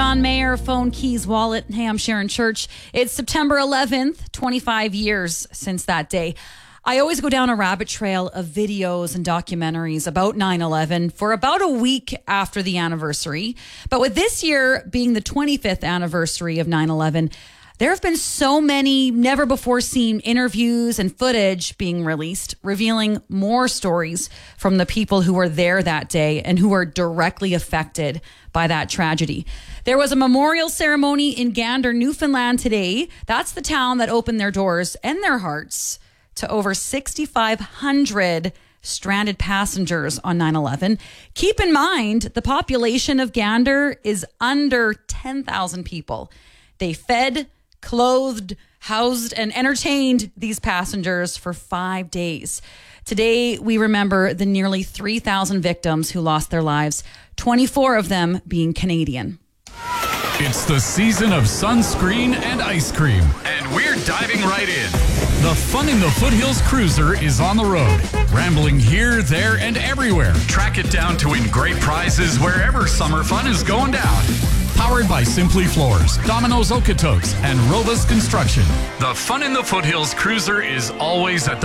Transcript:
John Mayer, phone, keys, wallet. Hey, I'm Sharon Church. It's September 11th, 25 years since that day. I always go down a rabbit trail of videos and documentaries about 9/11 for about a week after the anniversary. But with this year being the 25th anniversary of 9/11, there have been so many never before seen interviews and footage being released, revealing more stories from the people who were there that day and who were directly affected by that tragedy. There was a memorial ceremony in Gander, Newfoundland today. That's the town that opened their doors and their hearts to over 6,500 stranded passengers on 9/11. Keep in mind, the population of Gander is under 10,000 people. They fed, clothed, housed, and entertained these passengers for 5 days. Today, we remember the nearly 3,000 victims who lost their lives, 24 of them being Canadian. It's the season of sunscreen and ice cream, and we're diving right in. The Fun in the Foothills Cruiser is on the road, rambling here, there, and everywhere. Track it down to win great prizes wherever summer fun is going down. Powered by Simply Floors, Domino's Okotoks, and Robust Construction. The Fun in the Foothills Cruiser is always at the